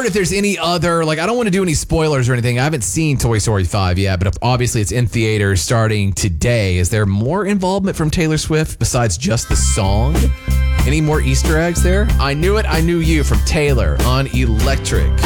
wondering if there's any other, like, I don't want to do any spoilers or anything. I haven't seen Toy Story 5 yet, but obviously it's in theaters starting today. Is there more involvement from Taylor Swift besides just the song? Any more Easter eggs there? I Knew It, I Knew You from Taylor on Electric.